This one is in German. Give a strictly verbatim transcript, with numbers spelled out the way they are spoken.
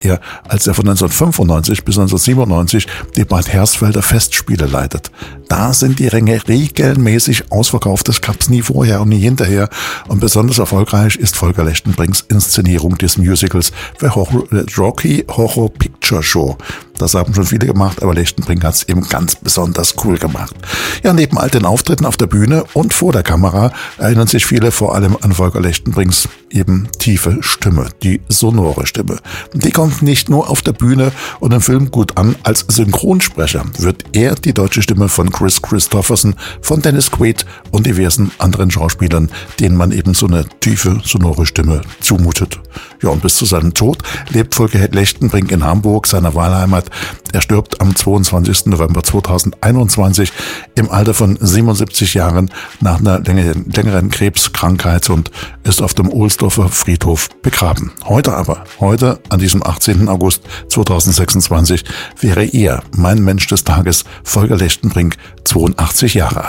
Er, als er von neunzehnhundertfünfundneunzig bis neunzehnhundertsiebenundneunzig die Bad Hersfelder Festspiele leitet. Da sind die Ränge regelmäßig ausverkauft. Das gab's nie vorher und nie hinterher. Und besonders erfolgreich ist Volker Lechtenbrinks Inszenierung des Musicals The Horror, Rocky Horror Picture Show. Das haben schon viele gemacht, aber Lechtenbrink hat's eben ganz besonders cool gemacht. Ja, neben all den Auftritten auf der Bühne und vor der Kamera erinnern sich viele vor allem an Volker Lechtenbrinks eben tiefe Stimme, die sonore Stimme. Die kommt nicht nur auf der Bühne und im Film gut an. Als Synchronsprecher wird er die deutsche Stimme von Chris Christopherson, von Dennis Quaid und diversen anderen Schauspielern, denen man eben so eine tiefe, sonore Stimme zumutet. Ja, und bis zu seinem Tod lebt Volker Lechtenbrink in Hamburg, seiner Wahlheimat. Er stirbt am zweiundzwanzigsten November zweitausendeinundzwanzig im Alter von siebenundsiebzig Jahren nach einer längeren, längeren Krebskrankheit und ist auf dem Ohlsdorfer Friedhof begraben. Heute aber, heute an diesem achtzehnten August zweitausendsechsundzwanzig wäre er, mein Mensch des Tages, Volker Lechtenbrink, zweiundachtzig Jahre alt.